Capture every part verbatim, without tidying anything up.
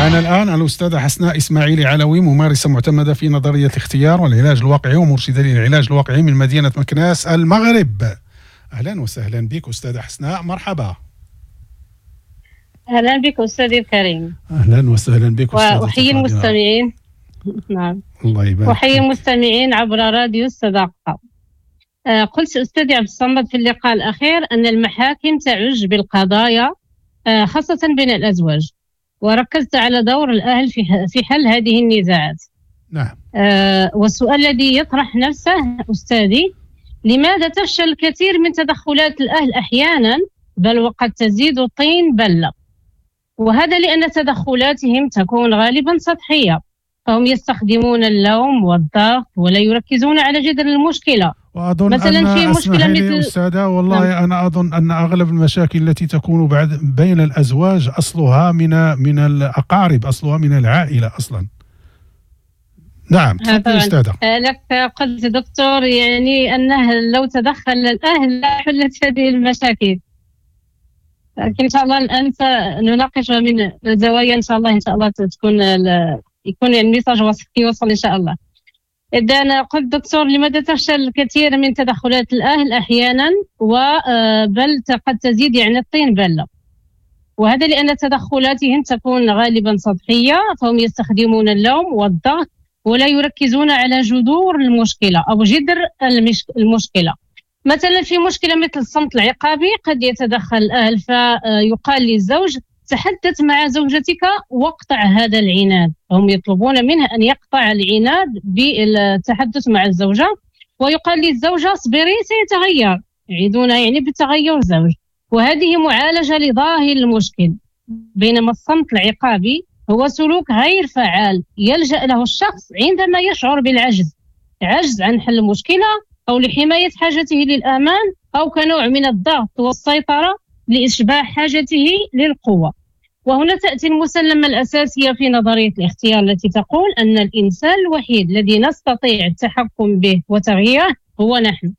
معنا الآن الأستاذة حسناء إسماعيلي علوي، ممارسة معتمدة في نظرية الاختيار والعلاج الواقعي ومرشدة للعلاج الواقعي من مدينة مكناس المغرب. أهلا وسهلا بك أستاذة حسناء، مرحبا. أهلا بك أستاذي الكريم. أهلا وسهلا بك أستاذة. وأحيي المستمعين. نعم. الله يبارك. وأحيي المستمعين عبر راديو الصداقة. آه قلت أستاذي عبد الصمد في اللقاء الأخير أن المحاكم تعج بالقضايا آه خاصة بين الأزواج، وركزت على دور الأهل في في حل هذه النزاعات. نعم. آه والسؤال الذي يطرح نفسه أستاذي، لماذا تفشل الكثير من تدخلات الأهل أحيانا، بل وقد تزيد الطين بلة؟ وهذا لأن تدخلاتهم تكون غالبا سطحية، فهم يستخدمون اللوم والضغط ولا يركزون على جذر المشكلة. وأظن مثلا أن في مشكلة مثل أستاذة والله نعم. أنا أظن أن أغلب المشاكل التي تكون بعد بين الأزواج أصلها من من الأقارب، أصلها من العائلة أصلا. نعم تفضل أستاذة. لك قلت دكتور يعني أنه لو تدخل الأهل لحلت هذه المشاكل، لكن إن شاء الله الآن سنناقشها من الزوايا إن شاء الله إن شاء الله تكون يكون يعني الميساج يوصل إن شاء الله. إذا أنا قلت دكتور، لماذا تفشل الكثير من تدخلات الأهل أحيانا وبل قد تزيد يعني الطين بلة؟ وهذا لأن تدخلاتهم تكون غالبا سطحية، فهم يستخدمون اللوم والضغط ولا يركزون على جذور المشكلة أو جذر المشكلة. مثلا في مشكلة مثل الصمت العقابي، قد يتدخل الأهل فيقال للزوج تحدث مع زوجتك واقطع هذا العناد، هم يطلبون منه أن يقطع العناد بالتحدث مع الزوجة، ويقال للزوجة اصبري سيتغير، يعيدون يعني بتغير الزوج، وهذه معالجة لظاهر المشكل. بينما الصمت العقابي هو سلوك غير فعال يلجأ له الشخص عندما يشعر بالعجز، عجز عن حل المشكلة أو لحماية حاجته للأمان أو كنوع من الضغط والسيطرة لإشباع حاجته للقوة. وهنا تأتي المسلمة الأساسية في نظرية الاختيار التي تقول أن الإنسان الوحيد الذي نستطيع التحكم به وتغييره هو نحن.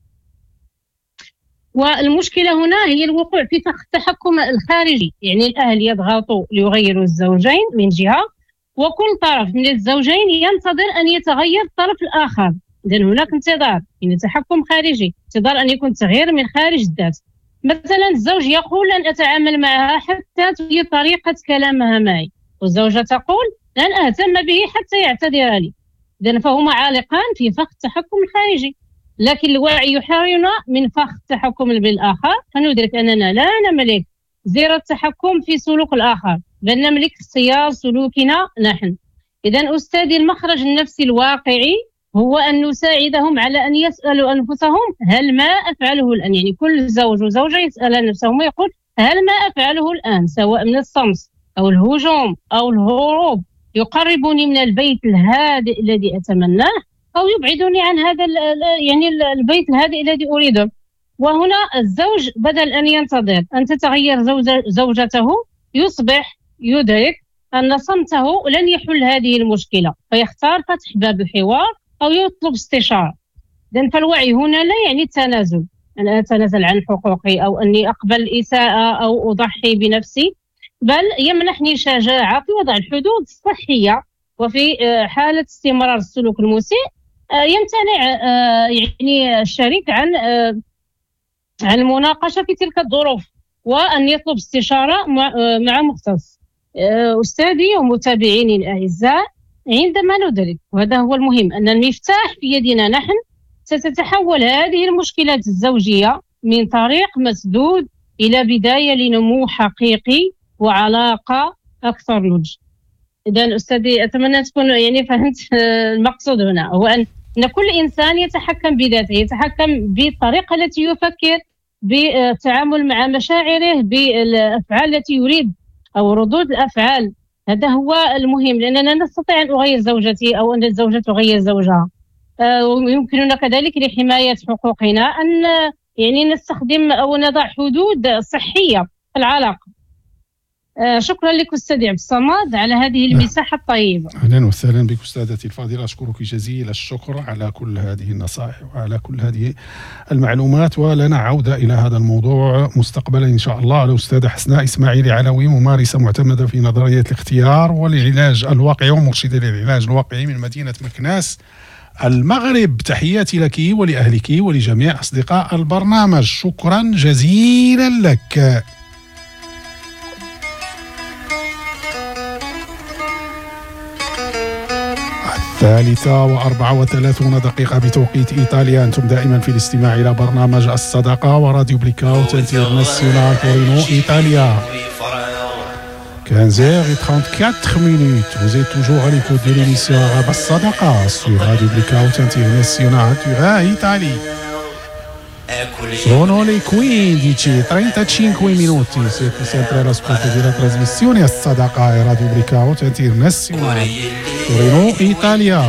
والمشكلة هنا هي الوقوع في التحكم الخارجي، يعني الأهل يضغطوا ليغيروا الزوجين من جهة، وكل طرف من الزوجين ينتظر أن يتغير الطرف الآخر. إذن هناك انتظار من تحكم خارجي، انتظار أن يكون تغيير من خارج الذات. مثلا الزوج يقول لن أتعامل معها حتى تغير طريقة كلامها معي، والزوجة تقول لن أهتم به حتى يعتذر لي. إذن فهما عالقان في فخ التحكم الخارجي، لكن الوعي يحررنا من فخ التحكم بالآخر، فندرك أننا لا نملك زر التحكم في سلوك الآخر، بل نملك اختيار سلوكنا نحن. إذن أستاذي، المخرج النفسي الواقعي هو أن نساعدهم على أن يسألوا أنفسهم هل ما أفعله الآن، يعني كل زوج وزوجة يسأل نفسهم ويقول هل ما أفعله الآن سواء من الصمت أو الهجوم أو الهروب يقربني من البيت الهادئ الذي أتمناه أو يبعدني عن هذا يعني البيت الهادئ الذي أريده. وهنا الزوج بدل أن ينتظر أن تتغير زوجته يصبح يدرك أن صمته لن يحل هذه المشكلة، فيختار فتح باب الحوار أو يطلب استشارة. إذن فالوعي هنا لا يعني التنازل، أنا أتنازل عن حقوقي أو أني أقبل الإساءة أو أضحي بنفسي، بل يمنحني شجاعة في وضع الحدود الصحية. وفي حالة استمرار السلوك المسيء يمتنع يعني الشريك عن عن المناقشة في تلك الظروف، وأن يطلب استشارة مع مختص. أستاذي ومتابعيني الأعزاء، عندما ندرك، وهذا هو المهم، أن المفتاح في يدنا نحن، ستتحول هذه المشكلات الزوجية من طريق مسدود إلى بداية لنمو حقيقي وعلاقة أكثر نضج. إذن أستاذي أتمنى تكون يعني فهمت المقصود هنا، هو أن كل إنسان يتحكم بذاته، يتحكم بالطريقة التي يفكر، بالتعامل مع مشاعره، بالأفعال التي يريد أو ردود الأفعال. هذا هو المهم، لأننا نستطيع أن أغير زوجتي أو أن الزوجة تغير زوجها. ويمكننا كذلك لحماية حقوقنا أن يعني نستخدم أو نضع حدود صحية في العلاقة. آه شكرا لك أستاذ عبد الصمد على هذه المساحة الطيبة. أهلا وسهلا بك أستاذتي الفاضلة، أشكرك جزيل الشكر على كل هذه النصائح وعلى كل هذه المعلومات. ولنا عودة إلى هذا الموضوع مستقبلا إن شاء الله. الأستاذة حسناء إسماعيلي علوي، ممارسة معتمدة في نظرية الاختيار والعلاج الواقعي ومرشدة للعلاج الواقعي من مدينة مكناس المغرب. تحياتي لك ولأهلك ولجميع أصدقاء البرنامج، شكرا جزيلا لك. الثالثة وأربعة وثلاثون دقيقة بتوقيت إيطاليا. أنتم دائما في الاستماع إلى برنامج الصداقة وراديو بليكاوت انترناسيونال تورينو إيطاليا. quinze heures trente-quatre minutes. Vous êtes toujours à l'écoute de l'émission Arabe Sadaqa sur Radio Blackout International Turin, Italie. Sono le quindici e trentacinque minuti. Siete sempre all'ascolto della trasmissione Sadaqa e Radio Blackout International Torino, Italia.